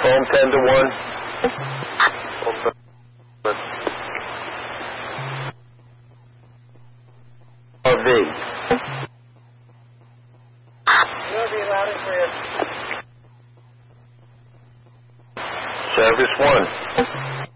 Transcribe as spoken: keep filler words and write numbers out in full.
Foam ten to one. R V. Movie loud and clear. Service one.